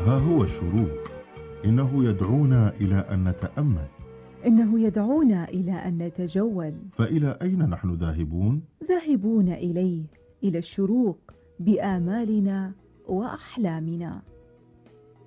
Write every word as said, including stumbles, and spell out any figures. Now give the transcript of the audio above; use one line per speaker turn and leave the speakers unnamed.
ها هو الشروق، إنه يدعونا إلى أن نتأمل،
إنه يدعونا إلى أن نتجول.
فإلى أين نحن ذاهبون؟
ذاهبون إليه، إلى الشروق بآمالنا وأحلامنا.